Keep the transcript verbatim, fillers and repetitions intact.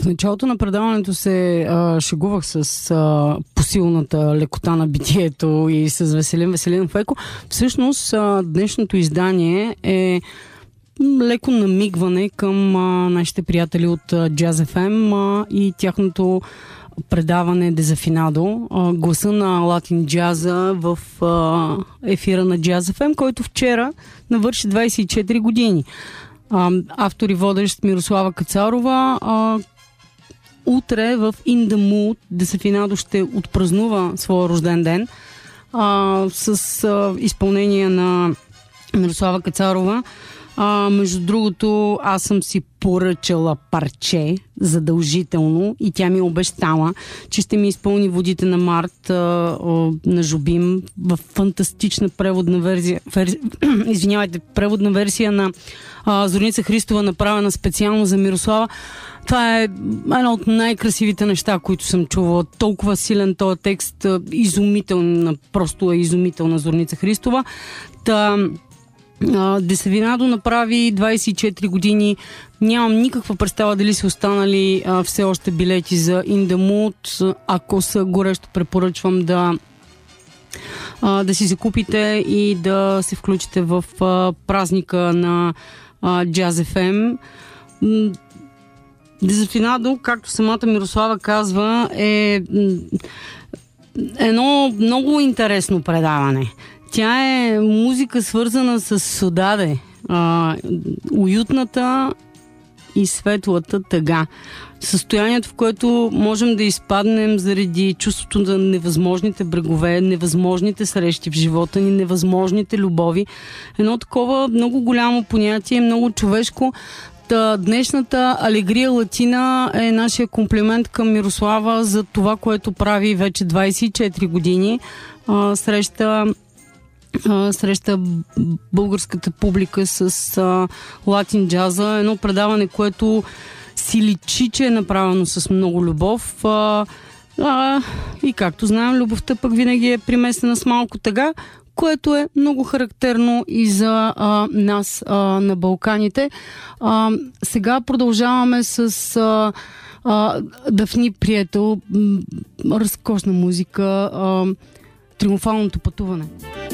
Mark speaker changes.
Speaker 1: началото на предаването се а, шегувах с а, посилната лекота на битието и с Веселин Веселинов еко. Всъщност а, днешното издание е леко намигване към а, нашите приятели от а, Jazz еф ем а, и тяхното предаване Дезафинадо, а, гласа на латин джаза в а, ефира на Jazz еф ем, който вчера навърши двайсет и четири години. А, автор и водещ Мирослава Кацарова. А, утре в In the Mood Дезафинадо ще отпразнува своя рожден ден а, с а, изпълнение на Мирослава Кацарова. А, между другото, аз съм си поръчала парче задължително и тя ми обещала, че ще ми изпълни Водите на Март а, а, на Жубим в фантастична преводна версия, версия извинявайте, преводна версия на а, Зорница Христова, направена специално за Мирослава. Това е едно от най-красивите неща, които съм чувала. Толкова силен този текст, изумителна, просто е изумителна Зорница Христова. Та Дезафинадо направи двайсет и четири години. Нямам никаква представа дали са останали а, все още билети за In the Mood. Ако са, горещо препоръчвам да а, да си закупите и да се включите в а, празника на а, Jazz еф ем. Дезафинадо, както самата Мирослава казва, е едно много интересно предаване. Тя е музика, свързана с Содаде. А, уютната и светлата тъга. Състоянието, в което можем да изпаднем заради чувството на невъзможните брегове, невъзможните срещи в живота ни, невъзможните любови. Едно такова много голямо понятие, много човешко. Та, днешната Алегрия Латина е нашия комплимент към Мирослава за това, което прави вече двайсет и четири години. А, среща Uh, среща българската публика с а, латин джаза. Едно предаване, което си личи, че е направено с много любов. А, а, и както знаем, любовта пък винаги е примесена с малко тъга, което е много характерно и за а, нас а, на Балканите. А, сега продължаваме с а, а, Дафни Прието, разкошна музика, а, Триумфалното пътуване.